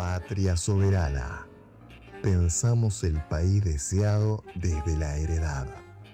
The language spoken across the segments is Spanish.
Patria soberana. Pensamos el país deseado desde la heredad.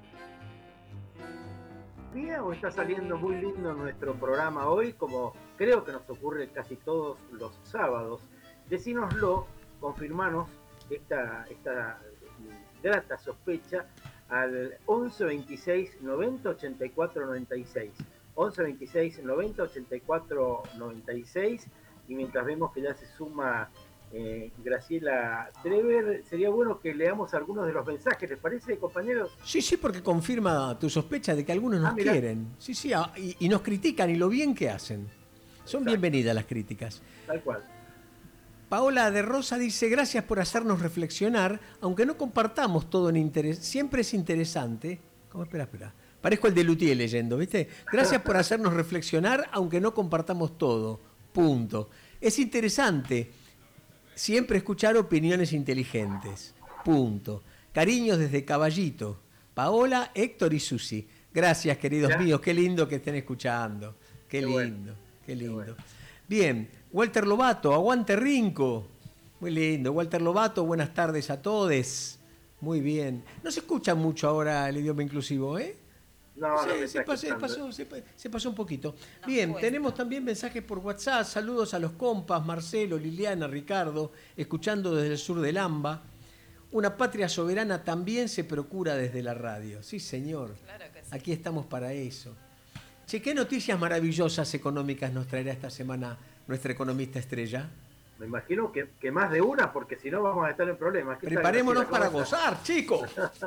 ¿O está saliendo muy lindo nuestro programa hoy, como creo que nos ocurre casi todos los sábados? Decínoslo, confirmanos esta grata sospecha al 11 26 90 84 96. 11 26 90 84 96. Y mientras vemos que ya se suma Graciela Trever, sería bueno que leamos algunos de los mensajes, ¿les parece, compañeros? Sí, porque confirma tu sospecha de que algunos nos quieren. Sí, y nos critican y lo bien que hacen. Son bienvenidas las críticas. Tal cual. Paola de Rosa dice: gracias por hacernos reflexionar, aunque no compartamos todo en interés. Siempre es interesante. ¿Cómo? Espera. Parezco el de Lutier leyendo, ¿viste? Gracias por hacernos reflexionar, aunque no compartamos todo. Punto. Es interesante siempre escuchar opiniones inteligentes. Punto. Cariños desde Caballito. Paola, Héctor y Susi. Gracias, queridos míos. Qué lindo que estén escuchando. Qué lindo. Bueno. Bien. Walter Lobato, aguante Rinco. Muy lindo. Walter Lobato, buenas tardes a todos. Muy bien. No se escucha mucho ahora el idioma inclusivo, ¿eh? No, se pasó un poquito. Bien, tenemos también mensajes por WhatsApp. Saludos a los compas, Marcelo, Liliana, Ricardo, escuchando desde el sur del AMBA. Una patria soberana también se procura desde la radio. Sí, señor. Claro que sí. Aquí estamos para eso. Che, ¿qué noticias maravillosas económicas nos traerá esta semana nuestra economista estrella? Me imagino que más de una, porque si no vamos a estar en problemas. Preparémonos para gozar, chicos.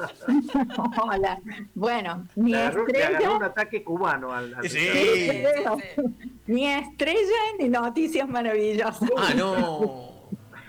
Hola. Bueno, le agarró un ataque cubano al sí. Ni estrella ni noticias maravillosas. No.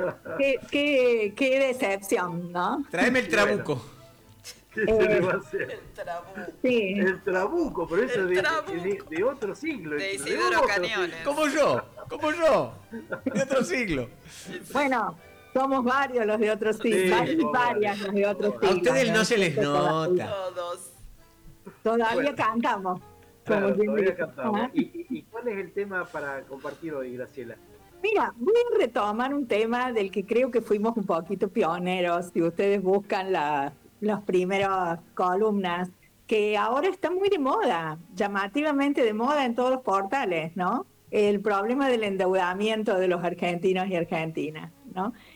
Qué decepción, ¿no? Tráeme el trabuco. ¿Qué se le va a hacer? El trabuco. Sí. El trabuco, pero eso de otro siglo. De Isidoro Cañones. Como yo. De otro siglo. Bueno, somos varios los de otros siglos. Varias los de otros siglos. A ustedes no se les nota. Todos. Todavía cantamos. Claro, todavía cantamos. ¿Y cuál es el tema para compartir hoy, Graciela? Mira, voy a retomar un tema del que creo que fuimos un poquito pioneros. Si ustedes buscan las primeras columnas, que ahora está muy de moda, llamativamente de moda en todos los portales, ¿no? El problema del endeudamiento de los argentinos y argentinas, ¿no?